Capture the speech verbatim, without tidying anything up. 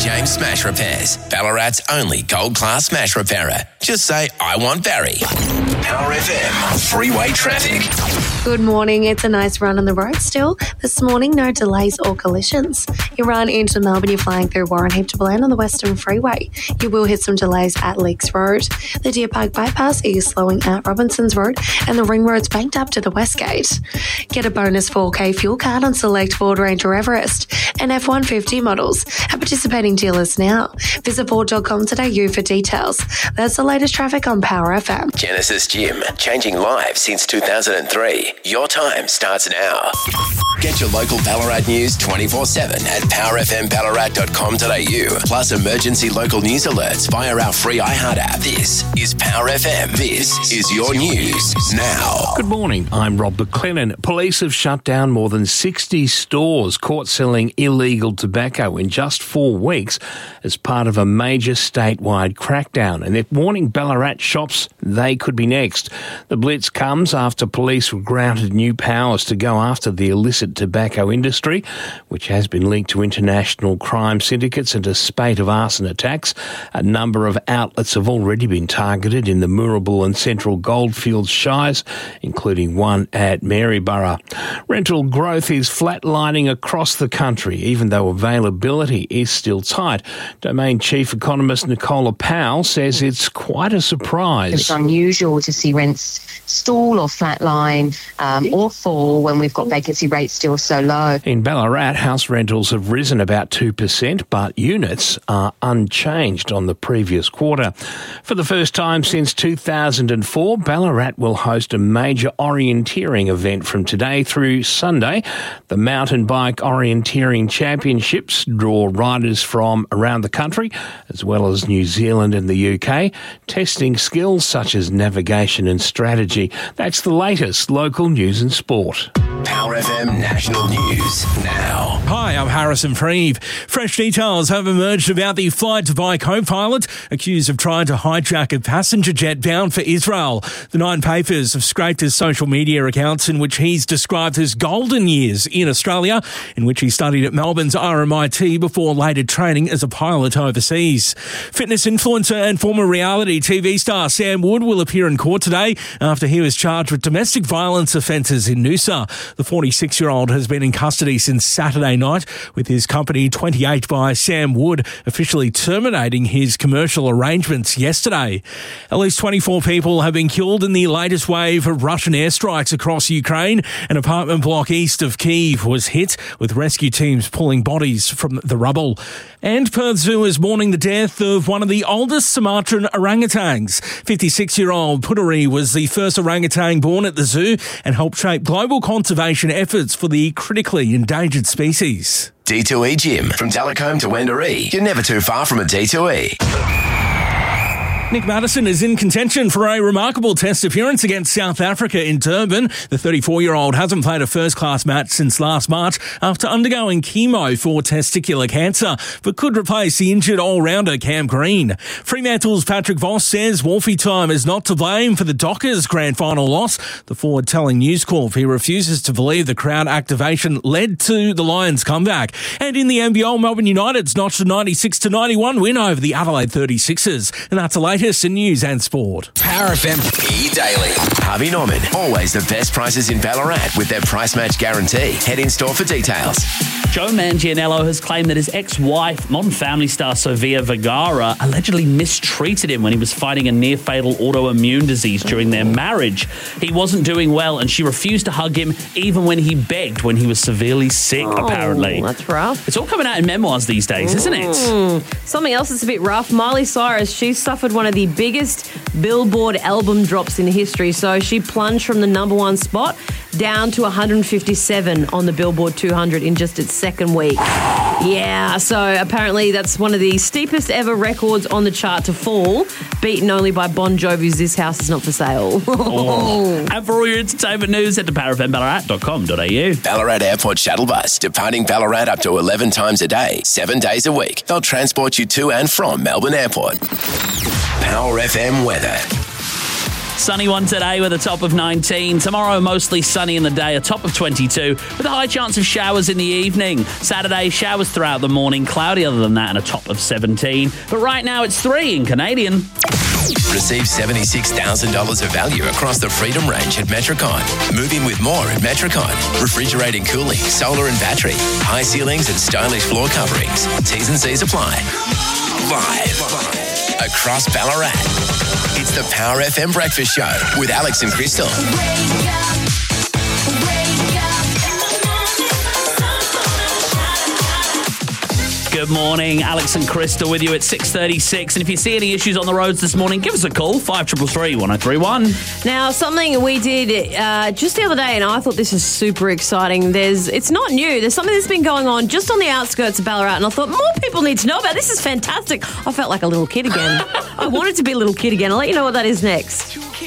James Smash Repairs, Ballarat's only gold-class smash repairer. Just say, I want Barry. Power F M, freeway traffic. Good morning. It's a nice run on the road still. This morning, no delays or collisions. You run into Melbourne, you're flying through Warren Heap to Bland on the Western Freeway. You will hit some delays at Leaks Road. The Deer Park Bypass is slowing at Robinsons Road, and the Ring Road's banked up to the West Gate. Get a bonus four K fuel card on select Ford Ranger Everest and F one fifty models at participating dealers now. Visit Ford dot com today for details. That's the latest traffic on Power F M. Genesis Gym, changing lives since two thousand three. Your time starts now. Get your local Ballarat news twenty-four seven at power f m ballarat dot com dot a u. Plus emergency local news alerts via our free iHeart app. This is Power F M. This is your news now. Good morning, I'm Rob McLennan. Police have shut down more than sixty stores caught selling illegal tobacco in just four weeks as part of a major statewide crackdown, and they're warning Ballarat shops they could be next. The blitz comes after police were granted new powers to go after the illicit tobacco industry, which has been linked to international crime syndicates and a spate of arson attacks. A number of outlets have already been targeted in the Moorabool and Central Goldfields shires, including one at Maryborough. Rental growth is flatlining across the country, even though availability is still tight. Domain Chief Economist Nicola Powell says it's quite a surprise. It's unusual to see rents stall or flatline um, or fall when we've got vacancy rates still so low. In Ballarat, house rentals have risen about two percent, but units are unchanged on the previous quarter. For the first time since two thousand four, Ballarat will host a major orienteering event from today through Sunday. The Mountain Bike Orienteering Championships draw riders from around the country, as well as New Zealand and the U K, testing skills such as navigation and strategy. That's the latest local news and sport. Power F M National News now. Hi, I'm Harrison Freeve. Fresh details have emerged about the Flight Dubai co-pilot accused of trying to hijack a passenger jet bound for Israel. The Nine Papers have scraped his social media accounts in which he's described his golden years in Australia, in which he studied at Melbourne's R M I T before later training as a pilot overseas. Fitness influencer and former reality T V star Sam Wood will appear in court today after he was charged with domestic violence offences in Noosa. The forty-six-year-old has been in custody since Saturday night, with his company twenty-eight by Sam Wood officially terminating his commercial arrangements yesterday. At least twenty-four people have been killed in the latest wave of Russian airstrikes across Ukraine. An apartment block east of Kyiv was hit, with rescue teams pulling bodies from the rubble. And Perth Zoo is mourning the death of one of the oldest Sumatran orangutans. fifty-six-year-old Puteri was the first orangutan born at the zoo and helped shape global conservation efforts for the critically endangered species. D two E Gym. From Delacombe to Wendouree, you're never too far from a D two E. Nick Maddison is in contention for a remarkable test appearance against South Africa in Durban. The thirty-four-year-old hasn't played a first-class match since last March after undergoing chemo for testicular cancer, but could replace the injured all-rounder Cam Green. Fremantle's Patrick Voss says Wolfie time is not to blame for the Dockers' grand final loss. The forward telling News Corp he refuses to believe the crowd activation led to the Lions' comeback. And in the N B L, Melbourne United's notched a ninety-six to ninety-one win over the Adelaide thirty-sixers. And that's the latest in news and sport. Power F M E-Daily. Harvey Norman. Always the best prices in Ballarat with their price match guarantee. Head in store for details. Joe Manganiello has claimed that his ex-wife, Modern Family star Sofia Vergara, allegedly mistreated him when he was fighting a near-fatal autoimmune disease during their marriage. He wasn't doing well and she refused to hug him even when he begged when he was severely sick, oh, apparently. That's rough. It's all coming out in memoirs these days, isn't it? Mm. Something else that's a bit rough. Miley Cyrus, she suffered one of the biggest Billboard album drops in history. So she plunged from the number one spot down to one hundred fifty-seven on the Billboard two hundred in just its second week. Yeah, so apparently that's one of the steepest ever records on the chart to fall, beaten only by Bon Jovi's This House Is Not For Sale. Oh. And for all your entertainment news, head to power f m ballarat dot com dot a u. Ballarat Airport Shuttle Bus, departing Ballarat up to eleven times a day, seven days a week. They'll transport you to and from Melbourne Airport. Power F M weather. Sunny one today with a top of nineteen. Tomorrow, mostly sunny in the day, a top of twenty-two, with a high chance of showers in the evening. Saturday, showers throughout the morning, cloudy other than that, and a top of seventeen. But right now, it's three in Canadian. Receive seventy-six thousand dollars of value across the Freedom range at Metricon. Move in with more at Metricon. Refrigerating, cooling, solar and battery, high ceilings and stylish floor coverings. T's and C's apply. Live across Ballarat. It's the Power F M Breakfast Show with Alex and Crystal. Good morning, Alex and Crystal with you at six thirty-six. And if you see any issues on the roads this morning, give us a call, five three three, one oh three one. Now, something we did uh, just the other day, and I thought this is super exciting. There's, it's not new. There's something that's been going on just on the outskirts of Ballarat, and I thought more people need to know about this. This is fantastic. I felt like a little kid again. I wanted to be a little kid again. I'll let you know what that is next.